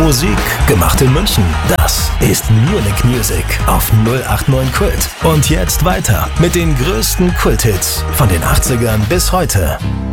Musik gemacht in München. Das ist Munich Music auf 089 Kult. Und jetzt weiter mit den größten Kulthits von den 80ern bis heute.